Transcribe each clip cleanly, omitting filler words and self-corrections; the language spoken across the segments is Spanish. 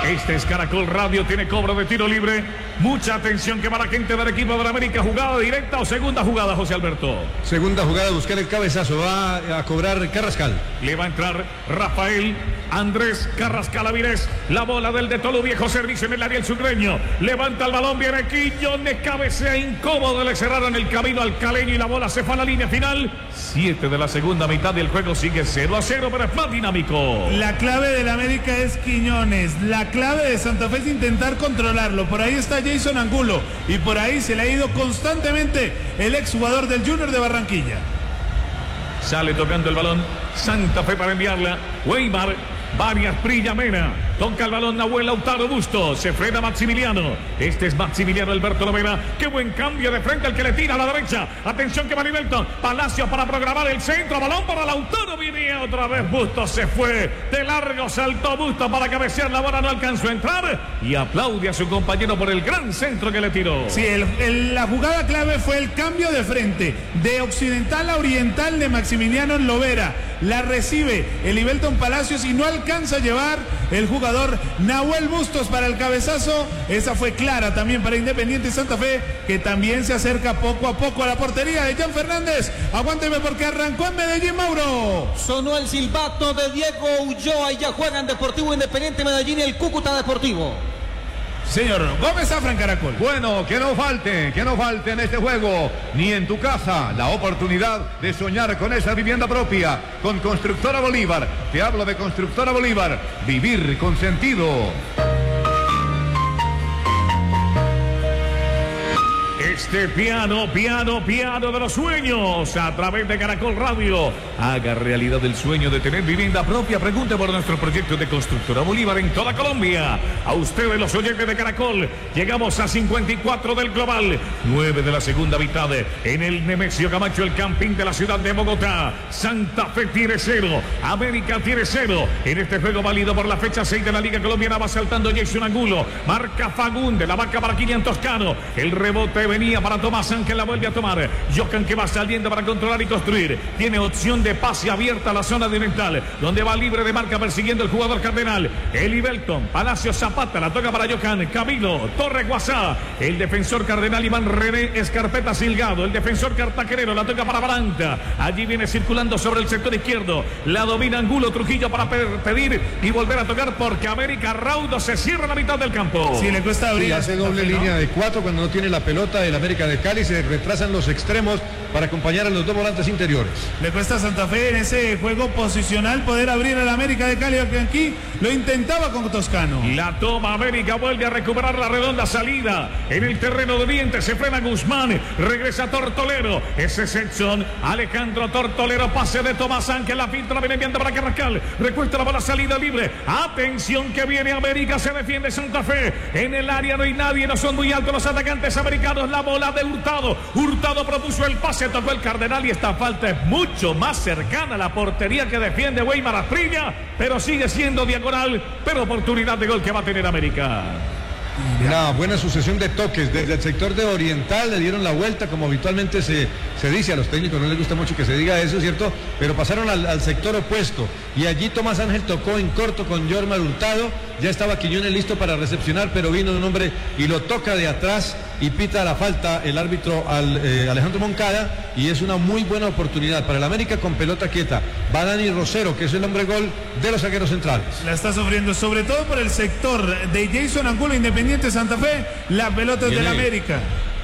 Este es Caracol Radio, tiene cobro de tiro libre. Mucha atención que va la gente del equipo de la América. ¿Jugada directa o segunda jugada, José Alberto? Segunda jugada, buscar el cabezazo. Va a cobrar Carrascal. Le va a entrar Rafael Andrés Carrascal Avilés. La bola del de Tolu, viejo servicio en el área el sugreño. Levanta el balón, viene Quiñones, cabecea incómodo. Le cerraron el camino al caleño y la bola se fue a la línea final. 7 de la segunda mitad del juego, sigue 0-0, pero es más dinámico. La clave del América es Quiñones. La clave de Santa Fe es intentar controlarlo. Por ahí está Jason Angulo y por ahí se le ha ido constantemente el exjugador del Junior de Barranquilla. Sale tocando el balón Santa Fe para enviarla. Weimar, Varias Prilla Mena. Toca el balón Nahuel Lautaro Bustos. Se frena Maximiliano. Este es Maximiliano Alberto Lovera. Qué buen cambio de frente al que le tira a la derecha. Atención que va Nivelton. Palacios para programar el centro. Balón para Lautaro. Viene otra vez Bustos. Se fue de largo. Saltó Bustos para cabecear. La bola no alcanzó a entrar. Y aplaude a su compañero por el gran centro que le tiró. Sí, la jugada clave fue el cambio de frente. De occidental a oriental de Maximiliano Lovera. La recibe el Nivelton Palacios y no alcanza a llevar el jugador Nahuel Bustos para el cabezazo. Esa fue clara también para Independiente Santa Fe, que también se acerca poco a poco a la portería de Jan Fernández. Aguánteme porque arrancó en Medellín, Mauro. Sonó el silbato de Diego Ulloa y ya juegan Deportivo Independiente Medellín y el Cúcuta Deportivo. Señor Gómez Zafra, Caracol. Bueno, que no falte en este juego, ni en tu casa, la oportunidad de soñar con esa vivienda propia, con Constructora Bolívar. Te hablo de Constructora Bolívar, vivir con sentido. Este piano de los sueños a través de Caracol Radio. Haga realidad el sueño de tener vivienda propia. Pregunte por nuestro proyecto de Constructora Bolívar en toda Colombia. A ustedes los oyentes de Caracol, llegamos a 54 del global, 9 de la segunda mitad en el Nemesio Camacho, el camping de la ciudad de Bogotá. Santa Fe tiene 0, América tiene 0 en este juego válido por la fecha 6 de la Liga Colombiana. Va saltando Jason Angulo, marca Fagunde, la vaca para Kylian Toscano. El rebote venía para Tomás Ángel, la vuelve a tomar. Jocan que va saliendo para controlar y construir. Tiene opción de pase abierta a la zona de oriental, donde va libre de marca persiguiendo el jugador cardenal. Eli Belton, Palacio Zapata, la toca para Jocan, Camilo, Torre Guasá. El defensor cardenal Iván René Escarpeta Silgado. El defensor cartaquerero la toca para Baranta. Allí viene circulando sobre el sector izquierdo. La domina Angulo Trujillo para pedir y volver a tocar porque América Raudo se cierra la mitad del campo. Sí, le cuesta abrir. Sí, hace doble línea de 4 cuando no tiene la pelota del América de Cali. Se retrasan los extremos para acompañar a los dos volantes interiores. Le cuesta a Santa Fe en ese juego posicional poder abrir al América de Cali, que aquí lo intentaba con Toscano. La toma América, vuelve a recuperar la redonda salida en el terreno de Oriente. Se frena Guzmán, regresa Tortolero. Ese es Edson Alejandro Tortolero, pase de Tomás Ángel, la filtra, viene enviando para Carrascal, recuesta la bola, salida libre. Atención que viene América, se defiende Santa Fe. En el área no hay nadie, no son muy altos los atacantes americanos. La bola de Hurtado. Hurtado propuso el pase, tocó el Cardenal y esta falta es mucho más cercana a la portería que defiende Weimar Asprilla, pero sigue siendo diagonal, pero oportunidad de gol que va a tener América. Una buena sucesión de toques desde el sector de oriental, le dieron la vuelta como habitualmente se dice. A los técnicos no les gusta mucho que se diga eso, ¿cierto? Pero pasaron al sector opuesto y allí Tomás Ángel tocó en corto con Jormar Hurtado. Ya estaba Quiñones listo para recepcionar, pero vino un hombre y lo toca de atrás y pita la falta el árbitro Alejandro Moncada, y es una muy buena oportunidad para el América con pelota quieta. Va Dani Rosero, que es el hombre gol de los zagueros centrales. La está sufriendo, sobre todo por el sector de Jason Angulo, Independiente Santa Fe. La pelota es del América.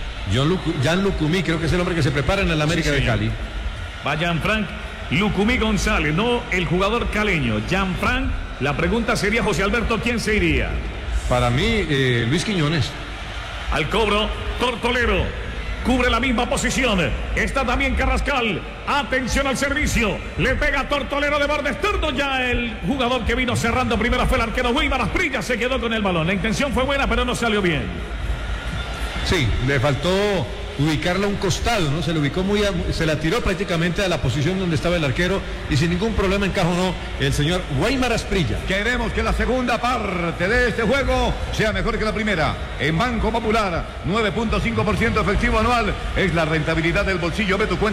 Jan Lucumí, creo que es el hombre que se prepara en el América de Cali. Va Jean-Frank Lucumí González, no el jugador caleño. Jean-Frank, la pregunta sería, José Alberto, ¿quién se iría? Para mí, Luis Quiñones. Al cobro, Tortolero. Cubre la misma posición. Está también Carrascal. Atención al servicio. Le pega Tortolero de borde externo. Ya el jugador que vino cerrando primero fue el arquero Weimar Asprilla. Se quedó con el balón. La intención fue buena, pero no salió bien. Sí, le faltó ubicarla a un costado, ¿no? Se le ubicó se la tiró prácticamente a la posición donde estaba el arquero y sin ningún problema encajonó el señor Weimar Asprilla. Queremos que la segunda parte de este juego sea mejor que la primera. En Banco Popular, 9.5% efectivo anual es la rentabilidad del bolsillo de tu cuenta.